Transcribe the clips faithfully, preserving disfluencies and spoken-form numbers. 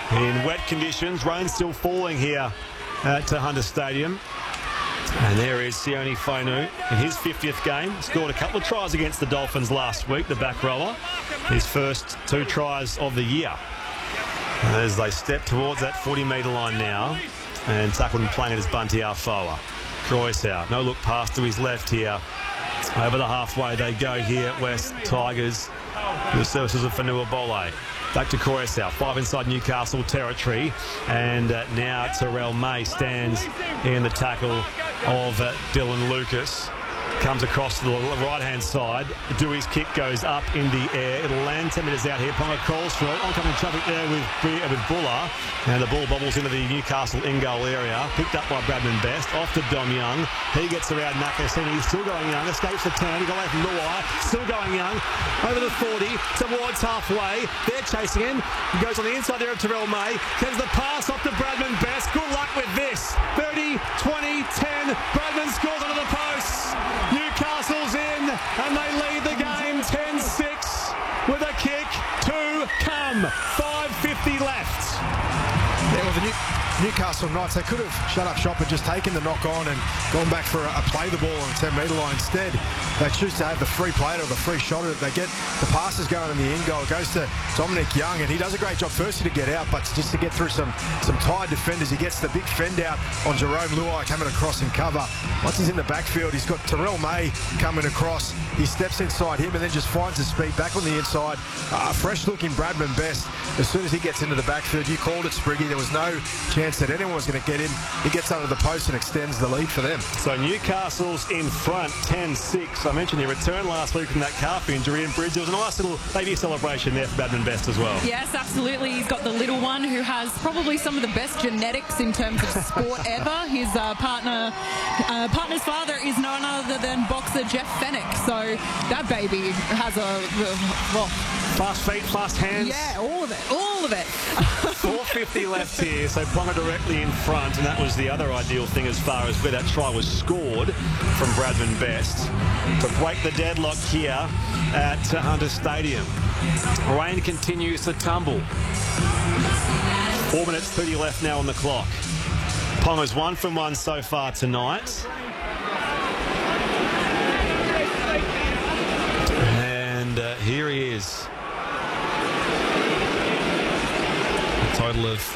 in wet conditions. Rain still falling here at uh, Hunter Stadium. And there is Sione Fainu in his fiftieth game. Scored a couple of tries against the Dolphins last week, the back rower. His first two tries of the year. As they step towards that forty metre line now. And tackled and playing it is Bunty Afoa. Croissau, no look pass to his left here. Over the halfway they go here, West Tigers. The services of Fanua Bole. Back to Croissau, five inside Newcastle territory. And uh, now Terrell May stands in the tackle of uh, Dylan Lucas. Comes across to the right-hand side. Dewey's kick goes up in the air. It'll land ten metres out here. Ponga crawls through it. Oncoming traffic there with, with Buller. And the ball bobbles into the Newcastle in-goal area. Picked up by Bradman Best. Off to Dom Young. He gets around Nakasini. He's still going Young. Escapes the turn. He got away from Luai. Still going Young. Over the forty. Towards halfway. They're chasing him. He goes on the inside there of Terrell May. Sends the pass off to Bradman Best. Good luck with this. thirty, twenty, ten. Bradman scores onto the post. Newcastle's in and they lead the game ten six with a kick to come. five fifty left. Yeah, well, the New Newcastle Knights, they could have shut up shop and just taken the knock on and gone back for a, a play the ball on the ten metre line. Instead, they choose to have the free play or the free shot at it. They get the passes going in the end goal. It goes to Dominic Young, and he does a great job firstly to get out, but just to get through some, some tired defenders. He gets the big fend out on Jerome Luai coming across in cover. Once he's in the backfield, he's got Terrell May coming across. He steps inside him and then just finds his speed back on the inside. Uh, fresh-looking Bradman Best. As soon as he gets into the backfield, you called it, Spriggy. There was no chance that anyone was going to get in. He gets under the post and extends the lead for them. So Newcastle's in front, ten six. I mentioned he returned last week from that calf injury, and Bridge, there was a nice little baby celebration there for Bradman Best as well. Yes, absolutely. He's got the little one who has probably some of the best genetics in terms of sport ever. His uh, partner, uh, partner's father is none other than boxer Jeff Fennick. So that baby has a, uh, well, fast feet, fast hands. Yeah, all of it, all of it. four fifty left here, so Ponga directly in front, and that was the other ideal thing as far as where that try was scored from Bradman Best to break the deadlock here at Hunter Stadium. Rain continues to tumble. Four minutes thirty left now on the clock. Ponga's one from one so far tonight. And uh, here he is. A total of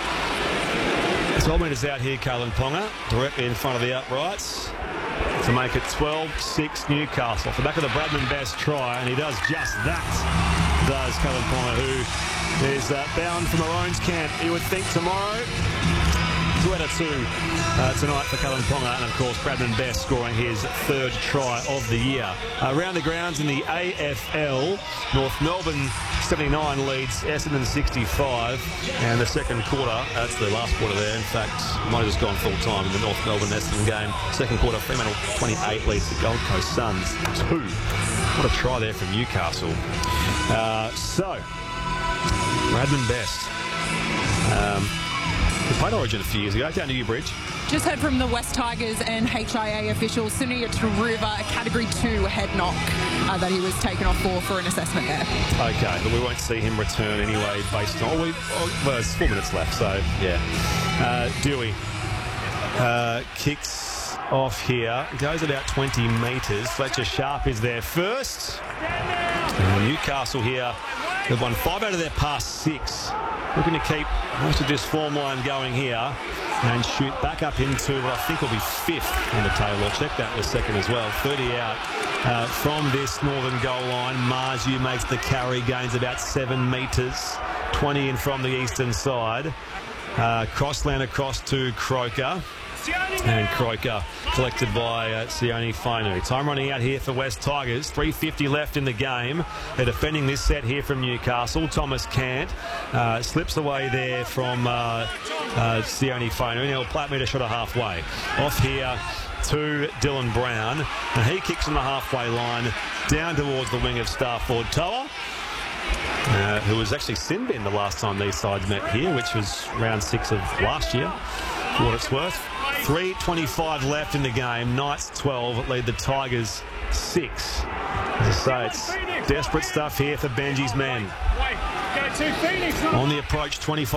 twelve metres out here, Kalyn Ponga, directly in front of the uprights to make it twelve six Newcastle. Off the back of the Bradman Best try, and he does just that, does Kalyn Ponga, who is uh, bound for Maroons camp, you would think, tomorrow. two out of two uh, tonight for Kalyn Ponga, and of course Bradman Best scoring his third try of the year. Uh, around the grounds in the A F L, North Melbourne seventy-nine leads Essendon sixty-five, and the second quarter, that's the last quarter there, in fact, might have just gone full time in the North Melbourne Essendon game. Second quarter, Fremantle twenty-eight leads the Gold Coast Suns two. What a try there from Newcastle. Uh, so, Bradman Best. Um, He played Origin a few years ago. Down to you, Bridge. Just heard from the West Tigers and H I A official Sunia Taruva, a Category two head knock uh, that he was taken off for for an assessment there. Okay, but we won't see him return anyway based on... Oh, we, oh, well, there's four minutes left, so, yeah. Uh, Dewey uh, kicks off here. Goes about twenty metres. Fletcher Sharp is there first. And Newcastle here, they've won five out of their past six. Looking to keep most of this form line going here and shoot back up into what I think will be fifth in the table. I'll check that in a second as well. thirty out uh, from this northern goal line. Marju makes the carry, gains about seven metres. twenty in from the eastern side. Uh, Crossland across to Croker. And Croker collected by uh, Sione Fainu. Time running out here for West Tigers. three fifty left in the game. They're defending this set here from Newcastle. Thomas Cant uh, slips away there from uh, uh, Sione Fainu. He'll play metre shot a halfway. Off here to Dylan Brown. And he kicks on the halfway line down towards the wing of Starford Toa. Uh, who was actually sin bin the last time these sides met here, which was round six of last year, for what it's worth. three twenty-five left in the game. Knights twelve lead the Tigers six. As I say, it's desperate stuff here for Benji's men. On the approach, twenty-five.